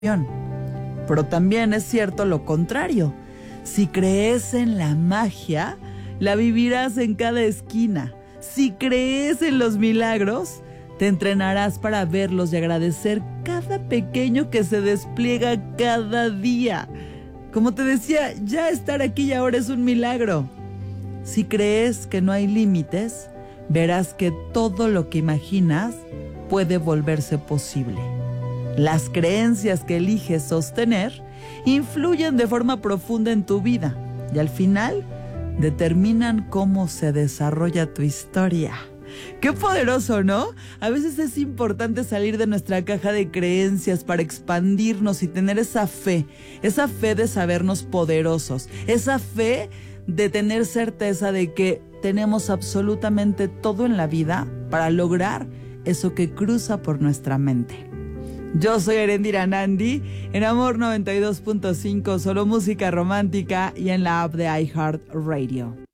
Pero también es cierto lo contrario. Si crees en la magia, la vivirás en cada esquina. Si crees en los milagros, te entrenarás para verlos y agradecer cada pequeño que se despliega cada día. Como te decía, ya estar aquí y ahora es un milagro. Si crees que no hay límites, verás que todo lo que imaginas puede volverse posible. Las creencias que eliges sostener influyen de forma profunda en tu vida y al final determinan cómo se desarrolla tu historia. ¡Qué poderoso!, ¿no? A veces es importante salir de nuestra caja de creencias para expandirnos y tener esa fe de sabernos poderosos, esa fe de tener certeza de que tenemos absolutamente todo en la vida para lograr eso que cruza por nuestra mente. Yo soy Erendira Nandi, en Amor 92.5, solo música romántica y en la app de iHeartRadio.